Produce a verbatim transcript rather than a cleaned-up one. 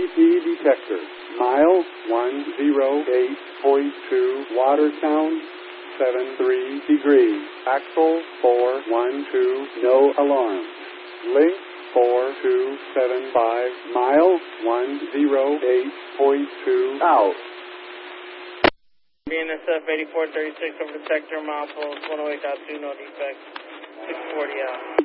P detector. Mile one oh eight point two. Water sound seven three degrees. Axle four one two. No alarm. Link four two seven five. Mile one oh eight point two. Out. B N S F eighty-four thirty-six over the sector, mile post one oh eight point two, no defect, six forty out.